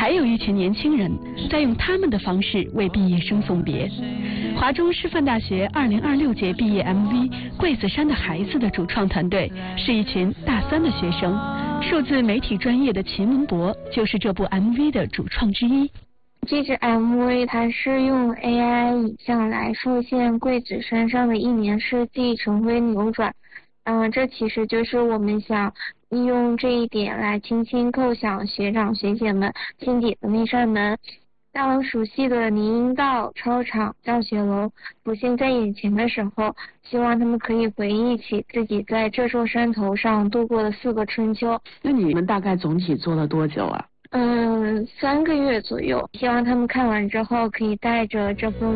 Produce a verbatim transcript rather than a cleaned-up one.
还有一群年轻人在用他们的方式为毕业生送别。华中师范大学二零二六届毕业 M V《桂子山的孩子》的主创团队是一群大三的学生，数字媒体专业的秦文博就是这部 M V 的主创之一。 这支 M V 它是用 A I 影像来复现桂子山上的一年四季晨辉扭转。嗯、呃，这其实就是我们想利用这一点来轻轻叩响学长学姐们心底的那扇门。当熟悉的林荫道、操场、教学楼浮现在眼前的时候，希望他们可以回忆起自己在这座山头上度过的四个春秋。 那你们大概总体做了多久啊？ 嗯，三个月左右。希望他们看完之后可以带着这份